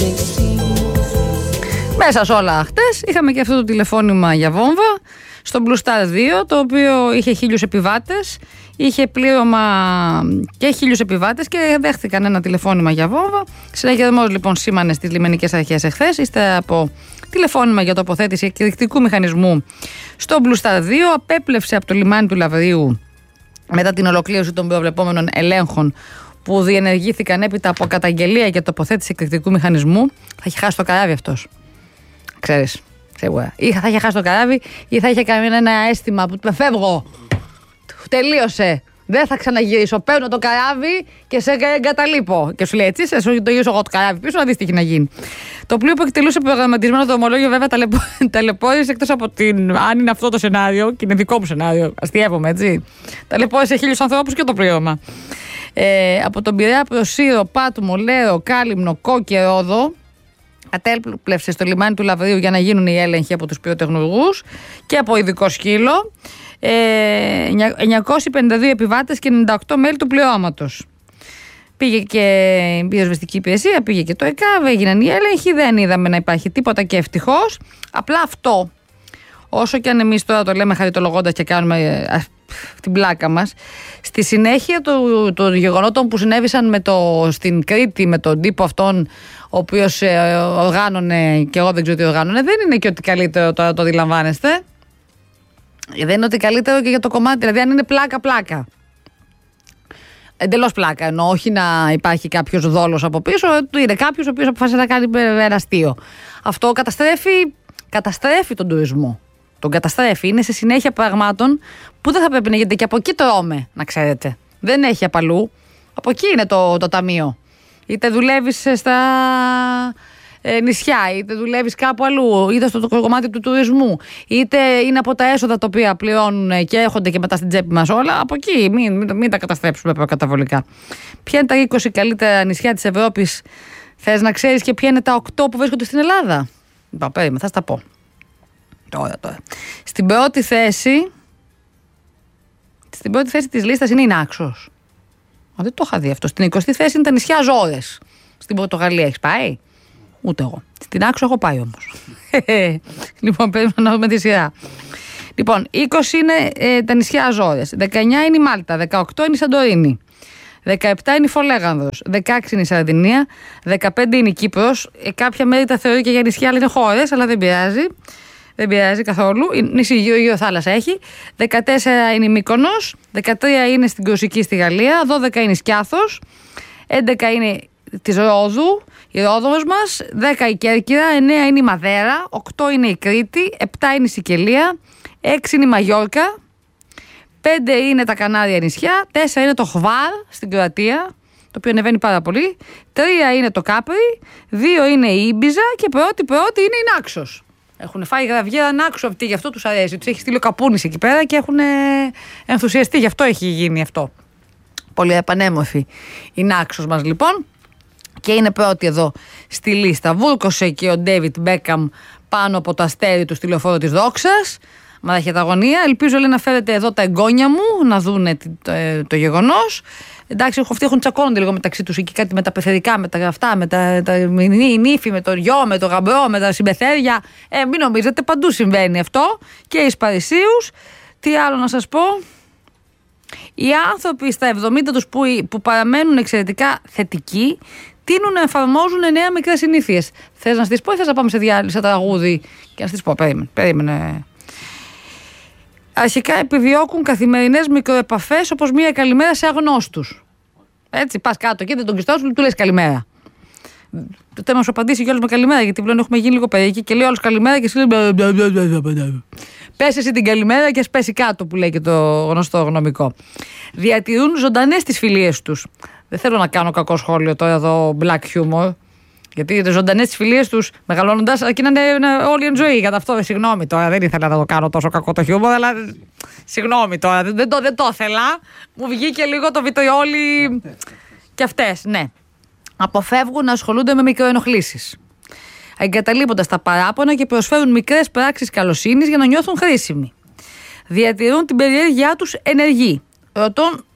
Μέσα σε όλα χτες είχαμε και αυτό το τηλεφώνημα για βόμβα στο Blue Star 2, το οποίο είχε 1.000 επιβάτες, είχε πλήρωμα και 1.000 επιβάτες και δέχτηκαν ένα τηλεφώνημα για βόμβα. Συναγερμός λοιπόν σήμανε στις λιμενικές αρχές εχθές, ύστερα από τηλεφώνημα για τοποθέτηση εκρηκτικού μηχανισμού στο Blue Star 2, απέπλευσε από το λιμάνι του Λαβρίου μετά την ολοκλήρωση των προβλεπόμενων ελέγχων που διενεργήθηκαν έπειτα από καταγγελία για τοποθέτηση εκρηκτικού μηχανισμού. Θα είχε χάσει το καράβι αυτός. Ξέρεις, σίγουρα. Ή θα είχε χάσει το καράβι ή θα είχε κάνει ένα αίσθημα που του φεύγω. Τελείωσε. Δεν θα ξαναγυρίσω. Παίρνω το καράβι και σε εγκαταλείπω. Και σου λέει έτσι, σε το γυρίσω εγώ το καράβι πίσω να δεις τι έχει να γίνει. Το πλοίο που εκτελούσε προγραμματισμένο δρομολόγιο βέβαια ταλαιπώρησε, εκτός από την. Αν είναι αυτό το σενάριο, και είναι δικό μου σενάριο, αστειεύομαι έτσι. Ταλαιπώρησε 1.000 ανθρώπους και το πλήρωμα. Από τον Πειραιά προς Σύρο, Πάτμο, Λέρο, Κάλυμνο, Κό και Ρόδο. Κατέπλευσε στο λιμάνι του Λαβρίου για να γίνουν οι έλεγχοι από τους πυροτεχνουργούς και από ειδικό σκύλο. 952 επιβάτες και 98 μέλη του πληρώματος. Πήγε και η πυροσβεστική υπηρεσία, πήγε και το ΕΚΑΒ, έγιναν οι έλεγχοι, δεν είδαμε να υπάρχει τίποτα και ευτυχώς. Απλά αυτό, όσο και αν εμείς τώρα το λέμε χαριτολογώντας και κάνουμε την πλάκα μας, στη συνέχεια των γεγονότων που συνέβησαν στην Κρήτη με τον τύπο αυτόν, ο οποίος οργάνωνε, και εγώ δεν ξέρω τι οργάνωνε, δεν είναι και ότι καλύτερο τώρα το αντιλαμβάνεστε. Δεν είναι ότι καλύτερο και για το κομμάτι, δηλαδή αν είναι πλάκα. Εντελώς πλάκα, ενώ όχι να υπάρχει κάποιος δόλος από πίσω, είναι κάποιος ο οποίος αποφάσισε να κάνει ένα αστείο. Αυτό καταστρέφει τον τουρισμό. Τον καταστρέφει. Είναι σε συνέχεια πραγμάτων που δεν θα πρέπει να γίνεται και από εκεί τρώμε, να ξέρετε. Δεν έχει απαλού. Από εκεί είναι το ταμείο. Είτε δουλεύεις στα νησιά, είτε δουλεύεις κάπου αλλού, είτε στο κομμάτι του τουρισμού, είτε είναι από τα έσοδα τα οποία πληρώνουν και έρχονται και μετά στην τσέπη μας όλα. Από εκεί, μην τα καταστρέψουμε προκαταβολικά. Ποια είναι τα 20 καλύτερα νησιά της Ευρώπης, θες να ξέρεις και ποια είναι τα 8 που βρίσκονται στην Ελλάδα? Περίμενε, θα στα πω. Τώρα. Στην πρώτη θέση της λίστας είναι η Νάξος. Δεν το είχα δει αυτό. Στην 20η θέση είναι τα νησιά Αζόρες. Στην Πορτογαλία έχεις πάει? Ούτε εγώ. Στην Άξο έχω πάει όμως. Λοιπόν, πρέπει να δούμε τη σειρά. Λοιπόν, 20 είναι τα νησιά Αζόρες. 19 είναι η Μάλτα. 18 είναι η Σαντορίνη. 17 είναι η Φολέγανδρος. 16 είναι η Σαρδινία. 15 είναι η Κύπρος. Κάποια μέρη τα θεωρεί και για νησιά, αλλά είναι χώρες, αλλά δεν πειράζει. Δεν πειράζει καθόλου. Νησί γύρω θάλασσα έχει. 14 είναι η Μύκονος. 13 είναι στην Κορσική στη Γαλλία. 12 είναι η Σκιάθος. 11 είναι της Ρόδου, η Ρόδος μας. 10 η Κέρκυρα. 9 είναι η Μαδέρα. 8 είναι η Κρήτη. 7 είναι η Σικελία. 6 είναι η Μαγιόρκα. 5 είναι τα Κανάρια νησιά. 4 είναι το Χβάρ στην Κροατία, το οποίο ανεβαίνει πάρα πολύ. 3 είναι το Κάπρι. 2 είναι η Ήμπιζα. Και πρώτη είναι η Νάξος. Έχουν φάει γραβιέρα Νάξο αυτοί, γι' αυτό τους αρέσει. Τους έχει στείλει ο Καπούνης εκεί πέρα και έχουν ενθουσιαστεί, γι' αυτό έχει γίνει αυτό. Πολύ επανέμορφη η Νάξος μας λοιπόν. Και είναι πρώτη εδώ στη λίστα. Βούρκωσε και ο Ντέιβιντ Μπέκαμ πάνω από το αστέρι του στη λεωφόρο της Δόξας. Μαραχεταγωνία. Ελπίζω λέει, να φέρετε εδώ τα εγγόνια μου να δούνε το γεγονός. Εντάξει, αυτοί έχουν τσακώνονται λίγο μεταξύ τους εκεί, κάτι με τα πεθερικά, με τα αυτά, με τα νύφη, με το γιο, με το γαμπρό, με τα συμπεθέρια. Μην νομίζετε, παντού συμβαίνει αυτό. Και εις Παρισίους. Τι άλλο να σας πω? Οι άνθρωποι στα 70 τους που παραμένουν εξαιρετικά θετικοί, τείνουν να εφαρμόζουν νέα μικρές συνήθειες. Θες να στις πω ή θες να πάμε σε τραγούδι και να στις πω? Περίμενε. Αρχικά επιδιώκουν καθημερινές μικροεπαφές, όπως μία καλημέρα σε αγνώστους. Έτσι, πας κάτω και δεν τον κοιτάς, του λες καλημέρα. Το θέμα σου απαντήσει κιόλας με καλημέρα, γιατί πλέον έχουμε γίνει λίγο περίεργοι και λέει όλος καλημέρα και εσύ λέει. Πες εσύ την καλημέρα και ας πέσει κάτω, που λέει και το γνωστό γνωμικό. Διατηρούν ζωντανές τις φιλίες τους. Δεν θέλω να κάνω κακό σχόλιο τώρα εδώ, black humor. Γιατί ζωντανές τις φιλίες τους μεγαλώνοντας, και να είναι όλη η ζωή. Κατά αυτό, συγγνώμη τώρα, δεν ήθελα να το κάνω τόσο κακό το χιούμορ, αλλά συγγνώμη τώρα, δεν το ήθελα. Μου βγήκε λίγο το βιτριόλι και αυτές, ναι. Αποφεύγουν να ασχολούνται με μικροενοχλήσεις, εγκαταλείποντας τα παράπονα και προσφέρουν μικρές πράξεις καλοσύνης για να νιώθουν χρήσιμοι. Διατηρούν την περιέργειά τους ενεργή.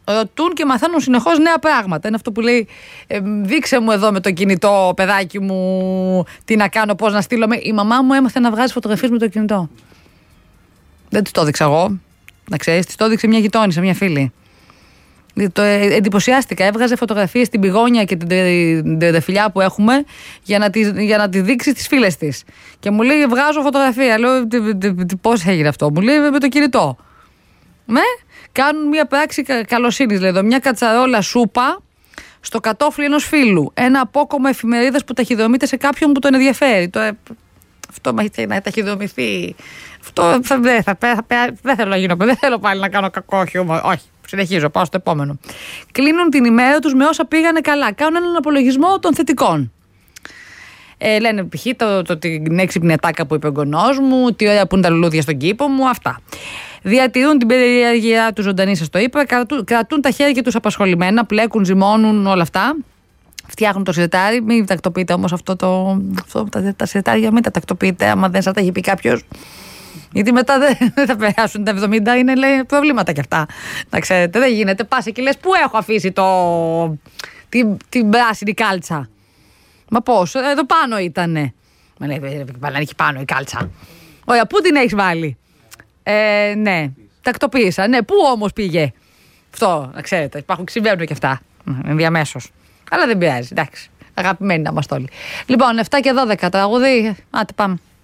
ρωτούν και μαθαίνουν συνεχώς νέα πράγματα. Είναι αυτό που λέει, δείξε μου εδώ με το κινητό, παιδάκι μου, τι να κάνω, πώς να στείλω. Η μαμά μου έμαθε να βγάζει φωτογραφίες με το κινητό. Δεν της το έδειξα εγώ. Να ξέρεις, της το έδειξε μια γειτόνισσα, μια φίλη. Εντυπωσιάστηκα. Έβγαζε φωτογραφίες στην πηγόνια και την τριανταφυλλιά που έχουμε για να τη δείξει στις φίλες της. Και μου λέει: βγάζω φωτογραφία. Λέω: πώς έγινε αυτό? Μου λέει: με το κινητό. Κάνουν μια πράξη καλοσύνης. Λέει εδώ: μια κατσαρόλα σούπα στο κατόφλι ενός φίλου. Ένα απόκομμα εφημερίδας που ταχυδρομείται σε κάποιον που τον ενδιαφέρει. Αυτό να ταχυδρομηθεί. Αυτό δεν θέλω να γίνω. Δεν θέλω πάλι να κάνω κακό χιούμορ. Όχι. Συνεχίζω, πάω στο επόμενο. Κλείνουν την ημέρα τους με όσα πήγανε καλά. Κάνουν έναν απολογισμό των θετικών. Λένε π.χ. την έξυπνη ατάκα που είπε ο γονός μου, τι ωραία που είναι τα λουλούδια στον κήπο μου, αυτά. Διατηρούν την περιέργειά τους ζωντανή, σας το είπα. Κρατούν τα χέρια τους απασχολημένα, πλέκουν, ζυμώνουν, όλα αυτά. Φτιάχνουν το σιρτάρι. Μην τακτοποιείτε όμως τα σιρτάρια, μην τα τακτοποιείτε, άμα δεν σας τα έχει πει κάποιος. Γιατί μετά δεν θα περάσουν τα 70, είναι λέει, προβλήματα κι αυτά. Να ξέρετε, δεν γίνεται. Πας εκεί λες, πού έχω αφήσει την πράσινη κάλτσα. Μα πώς, εδώ πάνω ήτανε. Μα λέει, πάλι εκεί πάνω η κάλτσα. Ωραία, πού την έχεις βάλει? Ναι, τακτοποίησα. Ναι, πού όμως πήγε? Αυτό, να ξέρετε, συμβαίνουν κι αυτά. Ενδιαμέσως. Αλλά δεν πειράζει, εντάξει. Αγαπημένοι να είμαστε όλοι. Λοιπόν, 7 και 12 τραγούδι. Άτε, πάμε.